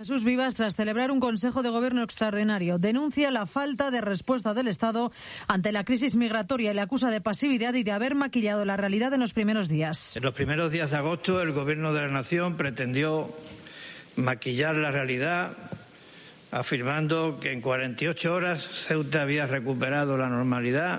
Jesús Vivas, tras celebrar un Consejo de Gobierno extraordinario, denuncia la falta de respuesta del Estado ante la crisis migratoria y le acusa de pasividad y de haber maquillado la realidad en los primeros días. En los primeros días de agosto, el Gobierno de la Nación pretendió maquillar la realidad, afirmando que en 48 horas Ceuta había recuperado la normalidad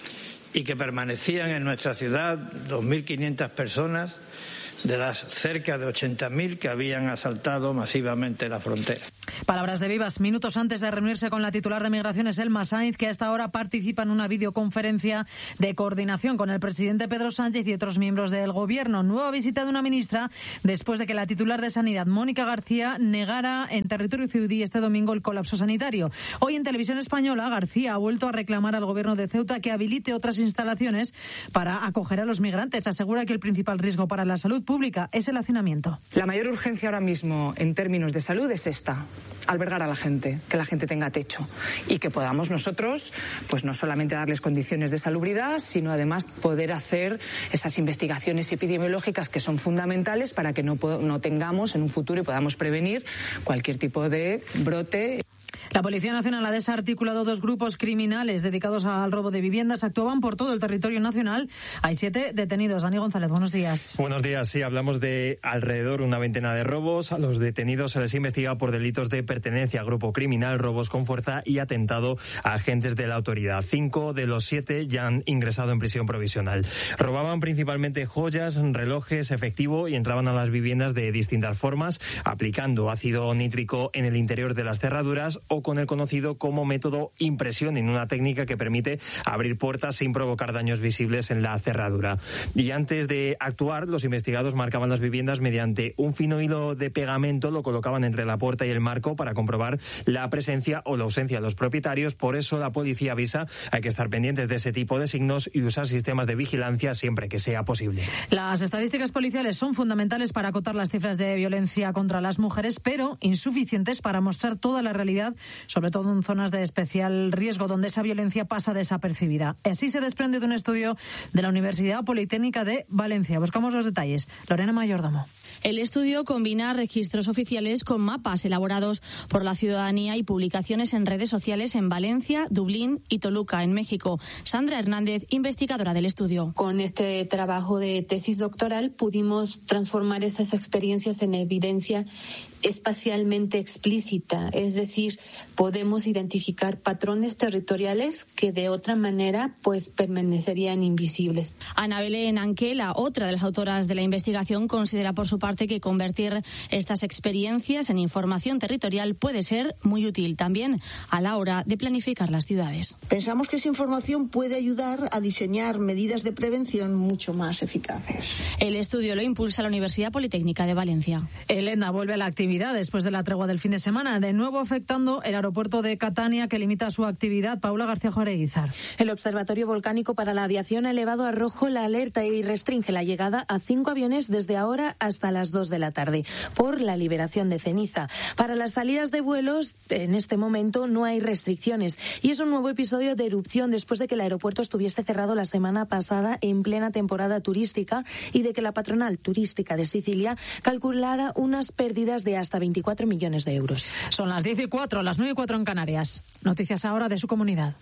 y que permanecían en nuestra ciudad 2.500 personas de las cerca de 80.000 que habían asaltado masivamente la frontera. Palabras de Vivas minutos antes de reunirse con la titular de Migraciones, Elma Sainz, que a esta hora participa en una videoconferencia de coordinación con el presidente Pedro Sánchez y otros miembros del Gobierno. Nueva visita de una ministra después de que la titular de Sanidad, Mónica García, negara en territorio ceutí este domingo el colapso sanitario. Hoy en Televisión Española, García ha vuelto a reclamar al Gobierno de Ceuta que habilite otras instalaciones para acoger a los migrantes. Asegura que el principal riesgo para la salud pública es el hacinamiento. La mayor urgencia ahora mismo en términos de salud es esta: albergar a la gente, que la gente tenga techo y que podamos nosotros, pues no solamente darles condiciones de salubridad, sino además poder hacer esas investigaciones epidemiológicas que son fundamentales para que no tengamos en un futuro y podamos prevenir cualquier tipo de brote. La Policía Nacional ha desarticulado 2 grupos criminales dedicados al robo de viviendas. Actuaban por todo el territorio nacional. Hay 7 detenidos. Dani González, buenos días. Buenos días. Sí, hablamos de alrededor una veintena de robos. A los detenidos se les investiga por delitos de pertenencia a grupo criminal, robos con fuerza y atentado a agentes de la autoridad. 5 de los 7 ya han ingresado en prisión provisional. Robaban principalmente joyas, relojes, efectivo y entraban a las viviendas de distintas formas, aplicando ácido nítrico en el interior de las cerraduras o con el conocido como método impresión, en una técnica que permite abrir puertas sin provocar daños visibles en la cerradura. Y antes de actuar, los investigados marcaban las viviendas mediante un fino hilo de pegamento, lo colocaban entre la puerta y el marco para comprobar la presencia o la ausencia de los propietarios. Por eso la policía avisa, hay que estar pendientes de ese tipo de signos y usar sistemas de vigilancia siempre que sea posible. Las estadísticas policiales son fundamentales para acotar las cifras de violencia contra las mujeres, pero insuficientes para mostrar toda la realidad, sobre todo en zonas de especial riesgo, donde esa violencia pasa desapercibida. Así se desprende de un estudio de la Universidad Politécnica de Valencia. Buscamos los detalles. Lorena Mayordomo. El estudio combina registros oficiales con mapas elaborados por la ciudadanía y publicaciones en redes sociales en Valencia, Dublín y Toluca, en México. Sandra Hernández, investigadora del estudio. Con este trabajo de tesis doctoral pudimos transformar esas experiencias en evidencia espacialmente explícita, es decir, podemos identificar patrones territoriales que de otra manera pues permanecerían invisibles. Ana Belén Anquela, otra de las autoras de la investigación, considera por su parte que convertir estas experiencias en información territorial puede ser muy útil también a la hora de planificar las ciudades. Pensamos que esa información puede ayudar a diseñar medidas de prevención mucho más eficaces. El estudio lo impulsa la Universidad Politécnica de Valencia. Elena vuelve a la actividad después de la tregua del fin de semana, de nuevo afectando el aeropuerto de Catania, que limita su actividad. Paula García Joreguizar. El Observatorio Volcánico para la Aviación ha elevado a rojo la alerta y restringe la llegada a 5 aviones desde ahora hasta las 2 de la tarde por la liberación de ceniza. Para las salidas de vuelos, en este momento no hay restricciones y es un nuevo episodio de erupción después de que el aeropuerto estuviese cerrado la semana pasada en plena temporada turística y de que la patronal turística de Sicilia calculara unas pérdidas de hasta 24 millones de euros. Son las 10:04, las 9:04 en Canarias. Noticias ahora de su comunidad.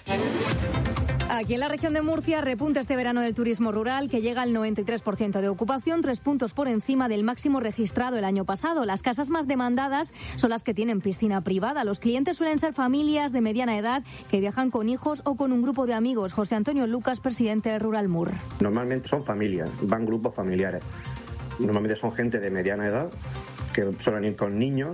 Aquí en la región de Murcia repunta este verano del turismo rural, que llega al 93% de ocupación, 3 puntos por encima del máximo registrado el año pasado. Las casas más demandadas son las que tienen piscina privada. Los clientes suelen ser familias de mediana edad que viajan con hijos o con un grupo de amigos. José Antonio Lucas, presidente de Rural Mur. Normalmente son familias, van grupos familiares. Normalmente son gente de mediana edad que suelen ir con niños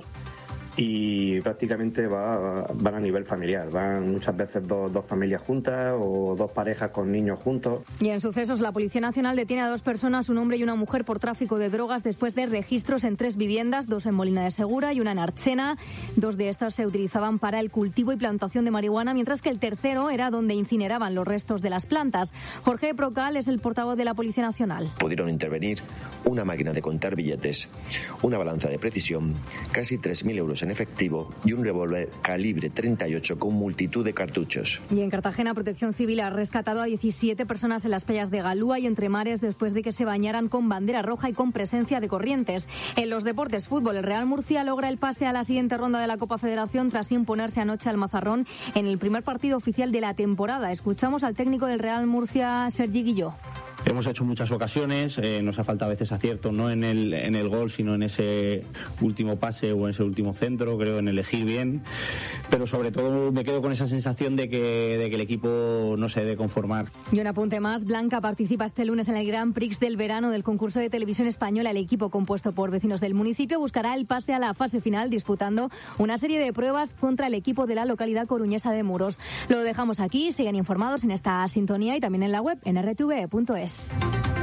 y prácticamente van a nivel familiar. Van muchas veces dos familias juntas o 2 parejas con niños juntos. Y en sucesos, la Policía Nacional detiene a 2 personas, un hombre y una mujer, por tráfico de drogas después de registros en 3 viviendas, 2 en Molina de Segura y una en Archena. 2 de estas se utilizaban para el cultivo y plantación de marihuana, mientras que el tercero era donde incineraban los restos de las plantas. Jorge Procal es el portavoz de la Policía Nacional. Pudieron intervenir una máquina de contar billetes, una balanza de precisión, casi 3.000 euros en efectivo y un revólver calibre 38 con multitud de cartuchos. Y en Cartagena, Protección Civil ha rescatado a 17 personas en las playas de Galúa y Entre Mares después de que se bañaran con bandera roja y con presencia de corrientes. En los deportes, fútbol, el Real Murcia logra el pase a la siguiente ronda de la Copa Federación tras imponerse anoche al Mazarrón en el primer partido oficial de la temporada. Escuchamos al técnico del Real Murcia, Sergi Guilló. Hemos hecho muchas ocasiones, nos ha faltado a veces acierto, no en el gol, sino en ese último pase o en ese último centro, creo, en elegir bien, pero sobre todo me quedo con esa sensación de que el equipo no se debe conformar. Y un apunte más, Blanca participa este lunes en el Grand Prix del verano del concurso de televisión española. El equipo, compuesto por vecinos del municipio, buscará el pase a la fase final disputando una serie de pruebas contra el equipo de la localidad coruñesa de Muros. Lo dejamos aquí, sigan informados en esta sintonía y también en la web en rtv.es.